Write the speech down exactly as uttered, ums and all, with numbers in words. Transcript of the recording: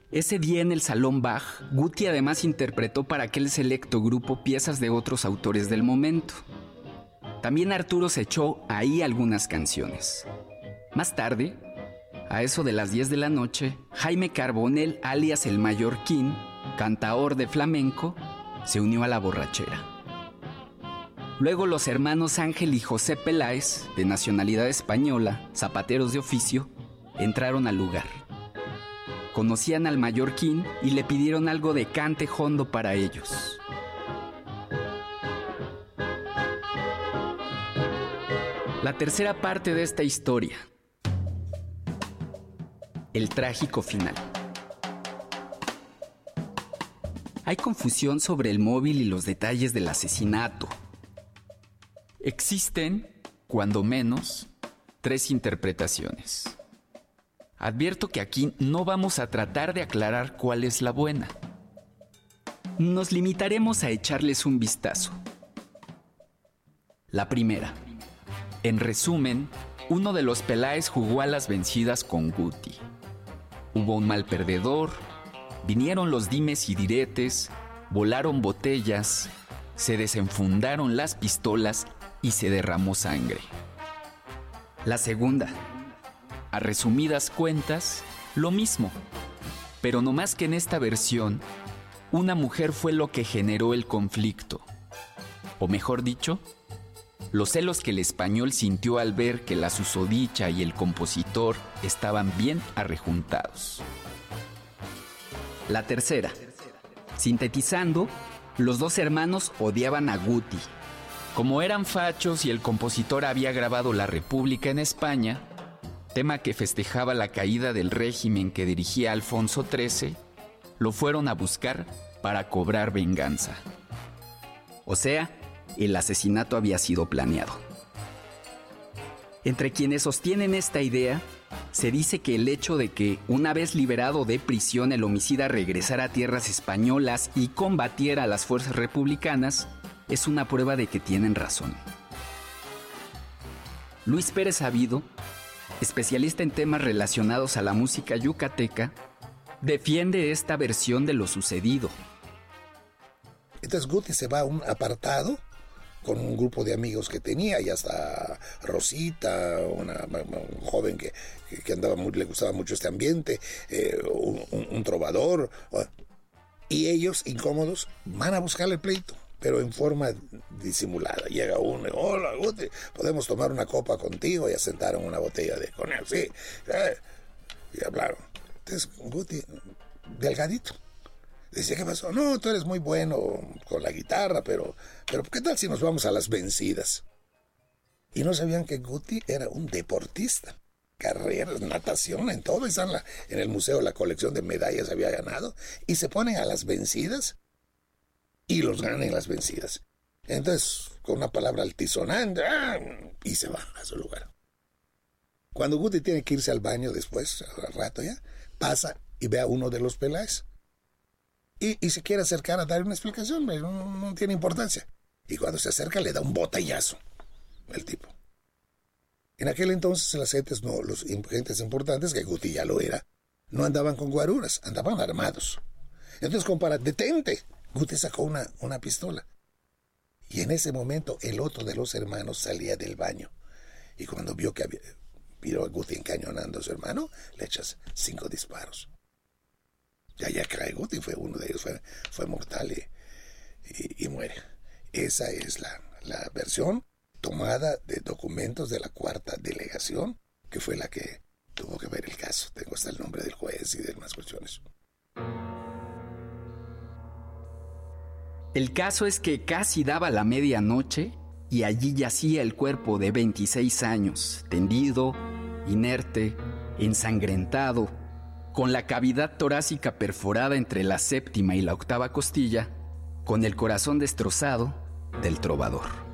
Ese día en el Salón Bach, Guti además interpretó para aquel selecto grupo piezas de otros autores del momento. También Arturo se echó ahí algunas canciones. Más tarde, a eso de las diez de la noche, Jaime Carbonell, alias el Mallorquín, cantaor de flamenco, se unió a la borrachera. Luego los hermanos Ángel y José Peláez, de nacionalidad española, zapateros de oficio, entraron al lugar. Conocían al Mallorquín y le pidieron algo de cante jondo para ellos. La tercera parte de esta historia. El trágico final. Hay confusión sobre el móvil y los detalles del asesinato. Existen, cuando menos, tres interpretaciones. Advierto que aquí no vamos a tratar de aclarar cuál es la buena. Nos limitaremos a echarles un vistazo. La primera. En resumen, uno de los Peláez jugó a las vencidas con Guti. Hubo un mal perdedor, vinieron los dimes y diretes, volaron botellas, se desenfundaron las pistolas y se derramó sangre. La segunda. A resumidas cuentas, lo mismo. Pero no más que en esta versión, una mujer fue lo que generó el conflicto. O mejor dicho, los celos que el español sintió al ver que la susodicha y el compositor estaban bien arrejuntados. La tercera. Sintetizando, los dos hermanos odiaban a Guti. Como eran fachos y el compositor había grabado La República en España, tema que festejaba la caída del régimen que dirigía Alfonso trece, lo fueron a buscar para cobrar venganza. O sea, el asesinato había sido planeado. Entre quienes sostienen esta idea, se dice que el hecho de que, una vez liberado de prisión, el homicida regresara a tierras españolas y combatiera a las fuerzas republicanas, es una prueba de que tienen razón. Luis Pérez Sabido, especialista en temas relacionados a la música yucateca, defiende esta versión de lo sucedido. Entonces Guti se va a un apartado con un grupo de amigos que tenía, y hasta Rosita, una, un joven que, que andaba muy, le gustaba mucho este ambiente, eh, un, un, un trovador, y ellos, incómodos, van a buscarle pleito, pero en forma disimulada. Llega uno, hola Guti, podemos tomar una copa contigo, y asentaron una botella de con él, sí, eh, y hablaron. Entonces Guti, delgadito, decía, ¿qué pasó? No, tú eres muy bueno con la guitarra, pero, pero ¿qué tal si nos vamos a las vencidas? Y no sabían que Guti era un deportista, carreras, natación, en todo, está en, la, en el museo la colección de medallas había ganado, y se ponen a las vencidas y los ganan en las vencidas. Entonces, con una palabra altisonante, ¡ah!, y se va a su lugar. Cuando Guti tiene que irse al baño después, al rato ya, pasa y ve a uno de los Peláez. Y, y se quiere acercar a dar una explicación, no, no tiene importancia. Y cuando se acerca le da un botellazo el tipo. En aquel entonces las gentes, no, los gentes importantes, que Guti ya lo era, no andaban con guaruras, andaban armados. Entonces, compara, detente. Guti sacó una, una pistola. Y en ese momento el otro de los hermanos salía del baño. Y cuando vio que había, vio a Guti encañonando a su hermano, le echas cinco disparos. Ya ya cae Guti, fue uno de ellos, fue, fue mortal y, y, y muere. Esa es la, la versión tomada de documentos de la cuarta delegación, que fue la que tuvo que ver el caso. Tengo hasta el nombre del juez y de demás cuestiones. El caso es que casi daba la medianoche y allí yacía el cuerpo de veintiséis años, tendido, inerte, ensangrentado, con la cavidad torácica perforada entre la séptima y la octava costilla, con el corazón destrozado del trovador.